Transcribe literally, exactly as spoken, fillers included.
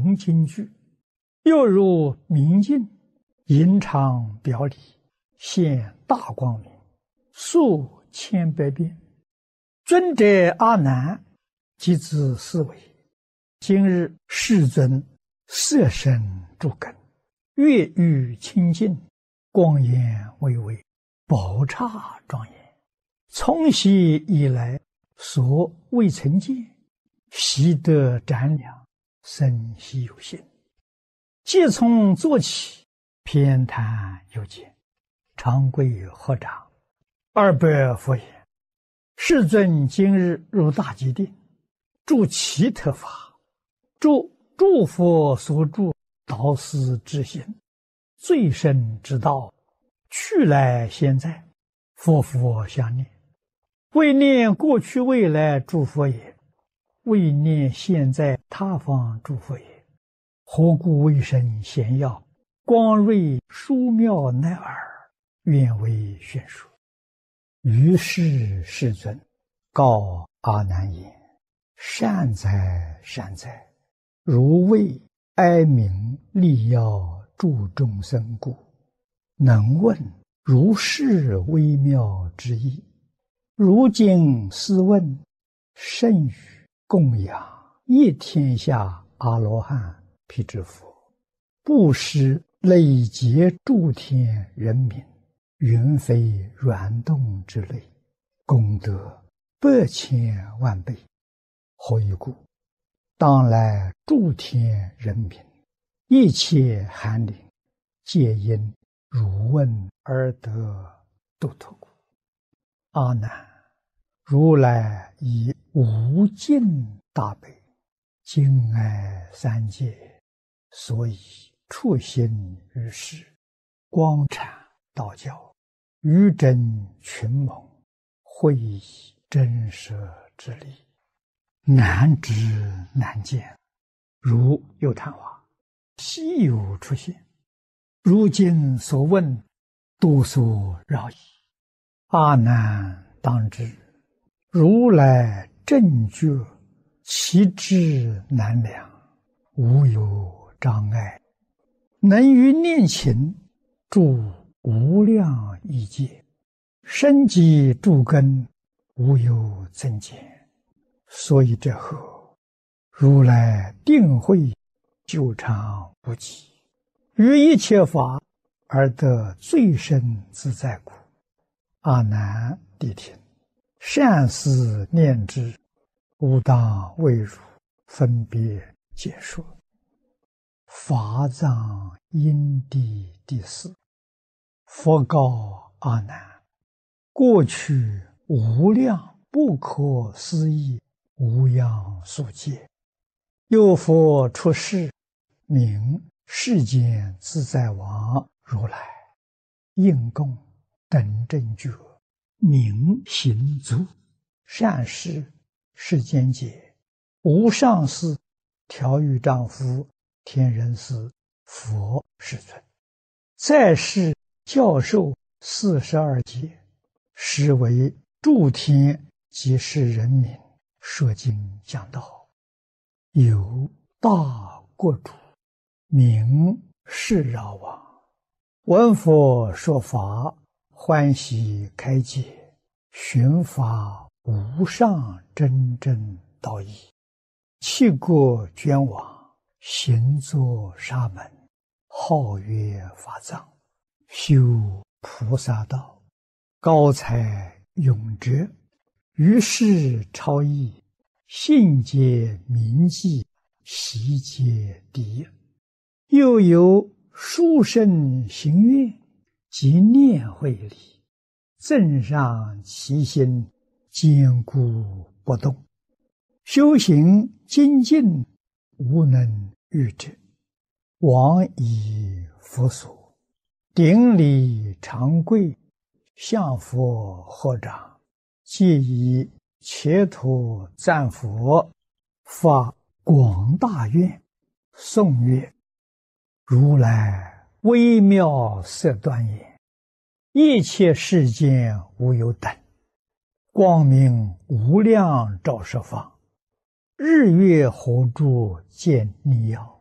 明经句，又如明镜，隐藏表里，现大光明，数千百变。尊者阿难，即自思维：今日世尊色身诸根，月欲清净，光颜巍巍，宝刹庄严。从昔以来，所未曾见，习得瞻量，生希有心。即从坐起，偏袒有见，长跪合掌，二白佛言：世尊今日入大吉定，住其特法，住诸佛所住导师之心，最深之道，去来现在，佛佛相念，为念过去未来诸佛也，为念现在他方诸佛也。何故为身显耀，光瑞殊妙乃尔，愿为宣说。于是世尊告阿难言：善哉善哉，如为哀鸣利要助众生故，能问如是微妙之意。如今斯问，甚于供养一天下阿罗汉辟支佛，布施累劫诸天人民，云非软动之类，功德百千万倍。何以故？当来诸天人民，一切寒灵，皆因汝问而得度脱故。阿难，如来以无尽大悲，敬爱三界，所以处心于世，光阐道教，于真群蒙，会以真实之理，难知难见，如有昙花，稀有出现。如今所问，多所扰矣。阿难当知，如来正觉，其智难量，无有障碍，能于念勤住无量亿界，深积诸根，无有增减。所以者何？如来定慧久长不极，于一切法而得最深自在故。阿难谛听，善思念之，吾当为汝分别解说。法藏因地第四。佛告阿难：过去无量不可思议无量数劫，有佛出世，名世间自在王如来，应供等正觉，明行足，善事世间解，无上士、调御丈夫、天人师、佛世尊，在世教授四十二劫，实为诸天及世人民说经讲道。有大国主，名释饶王，闻佛说法，欢喜开解，寻法无上真正道义，弃国捐往，行作沙门，号曰法藏，修菩萨道，高才永哲，于世超逸，信解明记，习解第一。又有殊胜行愿及念慧理，正上其心，坚固不动，修行精进，无能御者。往以佛所，顶礼长跪，向佛合掌，皆以切土赞佛，发广大愿，颂曰：如来微妙色端严，一切世间无有等，光明无量照十方，日月火柱见逆耀，